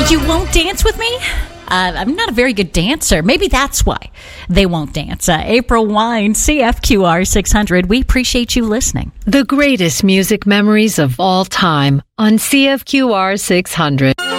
You won't dance with me? I'm not a very good dancer. Maybe that's why they won't dance. April Wine, CFQR 600. We appreciate you listening. The greatest music memories of all time on CFQR 600.